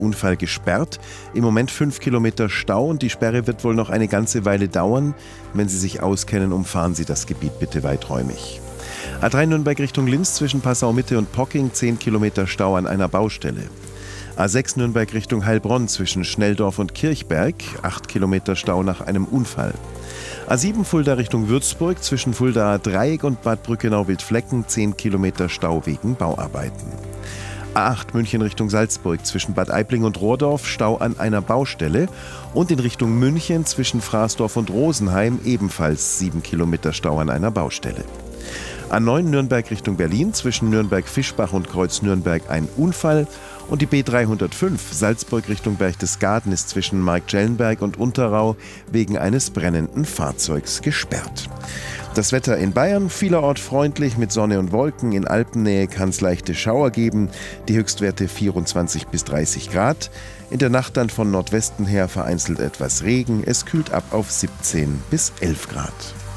Unfall gesperrt. Im Moment 5 Kilometer Stau und die Sperre wird wohl noch eine ganze Weile dauern. Wenn Sie sich auskennen, umfahren Sie das Gebiet bitte weiträumig. A3 Nürnberg Richtung Linz zwischen Passau-Mitte und Pocking 10 Kilometer Stau an einer Baustelle. A6 Nürnberg Richtung Heilbronn zwischen Schnelldorf und Kirchberg 8 Kilometer Stau nach einem Unfall. A7 Fulda Richtung Würzburg zwischen Fuldaer Dreieck und Bad Brückenau-Wildflecken 10 Kilometer Stau wegen Bauarbeiten. A8 München Richtung Salzburg zwischen Bad Aibling und Rohrdorf Stau an einer Baustelle und in Richtung München zwischen Fraßdorf und Rosenheim ebenfalls 7 Kilometer Stau an einer Baustelle. A9 Nürnberg Richtung Berlin zwischen Nürnberg-Fischbach und Kreuz-Nürnberg ein Unfall und die B305 Salzburg Richtung Berchtesgaden ist zwischen Marktschellenberg und Unterrau wegen eines brennenden Fahrzeugs gesperrt. Das Wetter in Bayern vielerorts freundlich mit Sonne und Wolken. In Alpennähe kann es leichte Schauer geben. Die Höchstwerte 24 bis 30 Grad. In der Nacht dann von Nordwesten her vereinzelt etwas Regen. Es kühlt ab auf 17 bis 11 Grad.